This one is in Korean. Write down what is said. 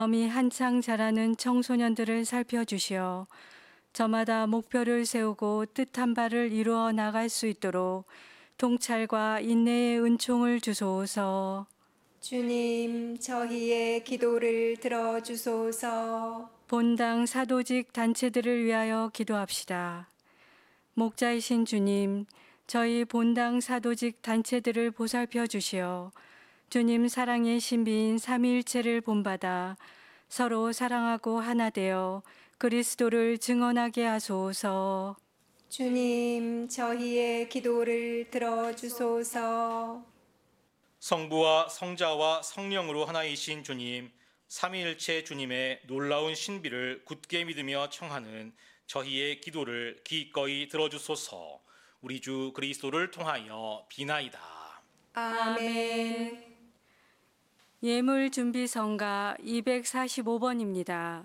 마음이 한창 자라는 청소년들을 살펴주시어 저마다 목표를 세우고 뜻한 바를 이루어 나갈 수 있도록 통찰과 인내의 은총을 주소서. 주님, 저희의 기도를 들어주소서. 본당 사도직 단체들을 위하여 기도합시다. 목자이신 주님, 저희 본당 사도직 단체들을 보살펴 주시어 주님 사랑의 신비인 삼위일체를 본받아 서로 사랑하고 하나 되어 그리스도를 증언하게 하소서. 주님, 저희의 기도를 들어주소서. 성부와 성자와 성령으로 하나이신 주님, 삼위일체 주님의 놀라운 신비를 굳게 믿으며 청하는 저희의 기도를 기꺼이 들어주소서. 우리 주 그리스도를 통하여 비나이다. 아멘. 예물 준비 성가 245번입니다.